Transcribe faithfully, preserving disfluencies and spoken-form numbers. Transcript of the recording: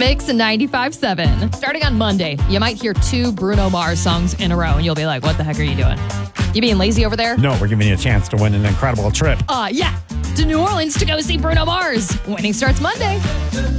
Mix and ninety-five seven. Starting on Monday, you might hear two Bruno Mars songs in a row, and you'll be like, what the heck are you doing? You being lazy over there? No, we're giving you a chance to win an incredible trip. Uh, yeah, to New Orleans to go see Bruno Mars. Winning starts Monday.